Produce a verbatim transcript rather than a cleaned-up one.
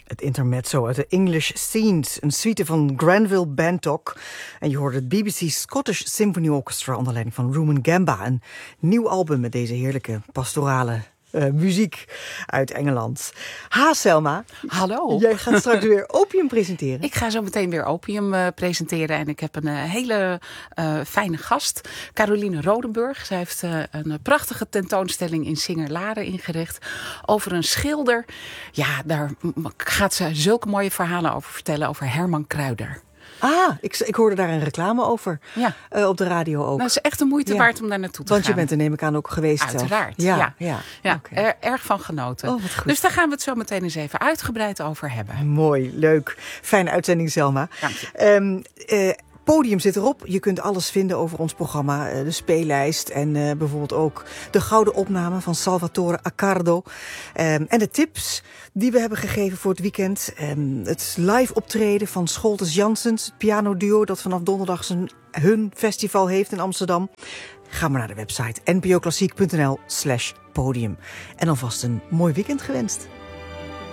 Het intermezzo uit de English Scenes, een suite van Granville Bantock. En je hoorde het B B C Scottish Symphony Orchestra onder leiding van Rumen Gamba. Een nieuw album met deze heerlijke pastorale uh, muziek uit Engeland. Ha, Selma. Hallo. Jij gaat straks weer Opium presenteren. Ik ga zo meteen weer Opium uh, presenteren en ik heb een uh, hele uh, fijne gast. Caroline Rodenburg. Zij heeft uh, een prachtige tentoonstelling in Singer-Laren ingericht over een schilder. Ja, daar gaat ze zulke mooie verhalen over vertellen, over Herman Kruider. Ah, ik, ik hoorde daar een reclame over. Ja. Uh, op de radio ook. Nou, het is echt de moeite ja. waard om daar naartoe te Want gaan. Want je bent er neem ik aan ook geweest. Uiteraard, zelf. ja. ja. ja. ja okay. er, erg van genoten. Oh, wat goed. Dus daar gaan we het zo meteen eens even uitgebreid over hebben. Mooi, leuk. Fijne uitzending, Selma. Dank je. Um, uh, Podium zit erop. Je kunt alles vinden over ons programma. De speellijst en uh, bijvoorbeeld ook de gouden opname van Salvatore Accardo. Um, en de tips die we hebben gegeven voor het weekend. Um, het live optreden van Scholtes Janssens, het pianoduo dat vanaf donderdag zijn, hun festival heeft in Amsterdam. Ga maar naar de website n p o klassiek punt n l slash podium. En alvast een mooi weekend gewenst.